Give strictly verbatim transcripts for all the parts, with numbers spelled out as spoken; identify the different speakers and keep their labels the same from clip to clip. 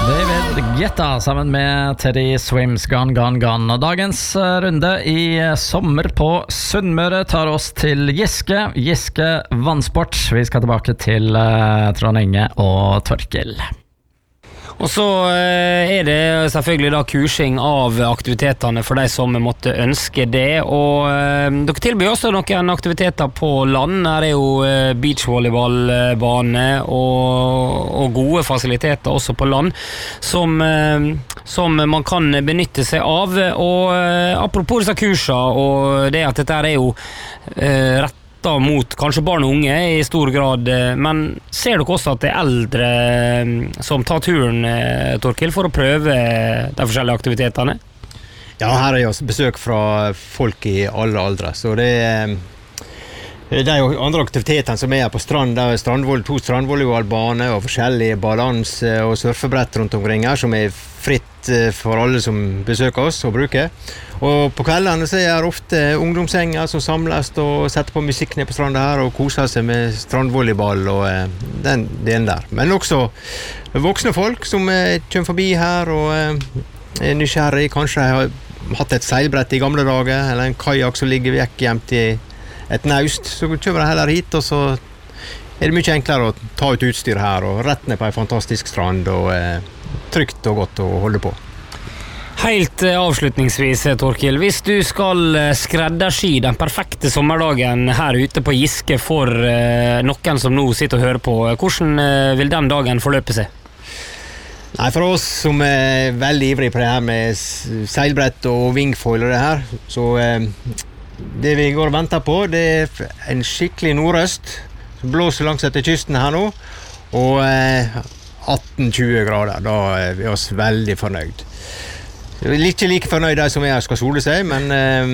Speaker 1: David Guetta sammen med Teddy Swims Gone, Gone, Gone. Og dagens runde i sommer på Sunnmøre tar oss til Giske, Giske Vannsport. Vi skal tilbake til Trond Inge og Torkil.
Speaker 2: Og så er det selvfølgelig da kursing av aktivitetene for de som måtte ønske det, og eh, dere tilbyr også noen aktiviteter på land. Her er jo eh, beachvolleyballbane og, og gode fasiliteter også på land som, eh, som man kan benytte seg av. Og eh, apropos disse kursene og det at dette er jo eh, rett mot kanskje barn og unge i stor grad, men ser dere også at det er eldre som tar turen, Torkil, for å prøve de forskjellige aktivitetene?
Speaker 3: Ja, her er jo besøk fra folk i alle aldre, så det er, det er jo andre aktiviteter som er på strand. Det er strandvoll, to strandvolleyballbane og forskjellige balanse og surfebrett rundt omkring her, som er fritt for alle som besøker oss og bruker. Og på kveldene så er det ofte ungdomssenger som samles og setter på musikk ned på stranda her og koser seg med strandvolleyball og eh, den delen der. Men også voksne folk som eh, kommer forbi her og eh, er nysgjerrig, kanskje har hatt et seilbrett i gamle dager, eller en kajak som ligger vekk gjemt i et naust, så kommer de heller hit, og så er det mye enklere å ta ut utstyr her og rett ned på en fantastisk strand og eh, trygt og godt å holde på.
Speaker 2: Helt avslutningsvis, Torkil, hvis du skal skreddersy den perfekte sommerdagen her ute på Giske for eh, noen som nå sitter og hører på, hvordan eh, vil den dagen forløpe seg?
Speaker 3: Nei, for oss som er veldig ivrige på det her med seilbrett og wingfoil og det her, så eh, det vi går og venter på, det er en skikkelig nordøst som blåser langs etter kysten her nå, og eh, atten til tjue grader, da er vi oss veldig fornøyd. Jeg er ikke like fornøyd der som jeg skal sole seg, men,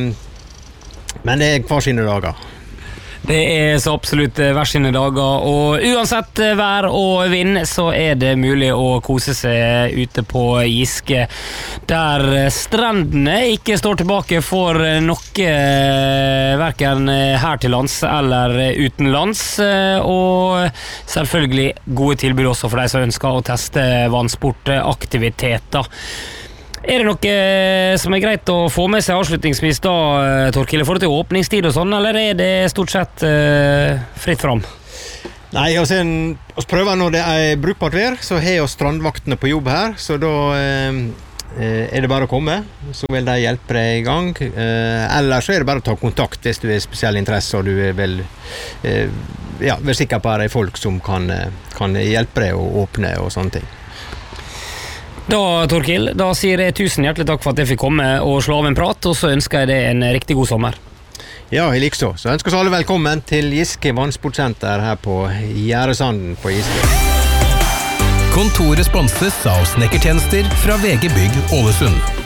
Speaker 3: eh, men det er hver sine dager.
Speaker 2: Det er så absolutt hver sine dager, og uansett vær og vind så er det mulig å kose seg ute på Giske, der strendene ikke står tilbake for noe, hverken her til lands eller utenlands, og selvfølgelig gode tilbud også for de som ønsker å teste vannsportaktiviteter. Er det noe som er greit å få med seg avslutningsvis da, Torkil, for det til åpningstid og sånn, eller er det stort sett uh, fritt fram?
Speaker 3: Nei, altså, vi prøver når det er brukbart vær, så har vi strandvaktene på jobb her, så da eh, er det bare å komme, så vil de hjelpe deg i gang. Eh, ellers så er det bare å ta kontakt hvis du er spesiell interesse, og du er vel, eh, ja, vær sikker på at det er folk som kan, kan hjelpe deg å åpne og sånne ting.
Speaker 2: Da, Torkil, da sier jeg tusen hjertelig takk for at jeg fikk komme og slå av en prat, og så ønsker jeg deg en riktig god sommer.
Speaker 3: Ja, jeg liker så. Så ønsker oss alle velkommen til Giske Vannsportsenter her på Gjæresanden på Giske.
Speaker 4: Kontoret sponses av snekkertjenester fra V G Bygg Ålesund.